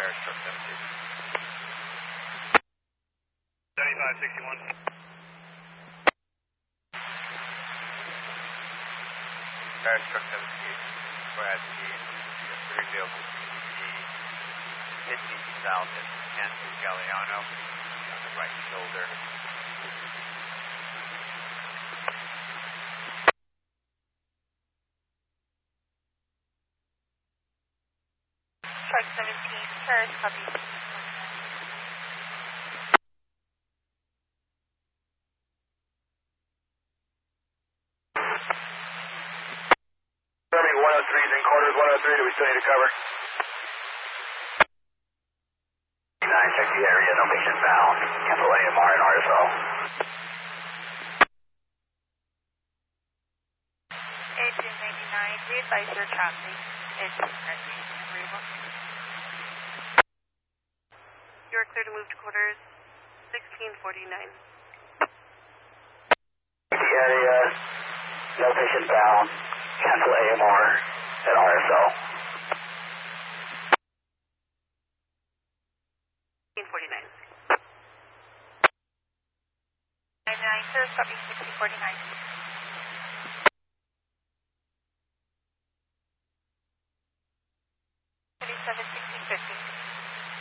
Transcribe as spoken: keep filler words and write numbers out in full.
Paris, truck seventeen. seventy-five sixty-one. Paris, truck seventeen. Go ahead, speed. Three vehicles, fifty south at Anthony Galliano on the right shoulder. Truck seventeen, Paris, copy. Confirming one oh threes in quarters, one oh three, do we still need to cover? nine, check the area, no patient found. Cancel A M R and R S O. eighteen ninety-nine, we advise your traffic is currently agreeable. You are clear to move to quarters sixteen forty-nine. The area, no patient found. Cancel A M R and R S O. sixteen forty-nine. ninety-nine, sir, copy sixteen forty-nine.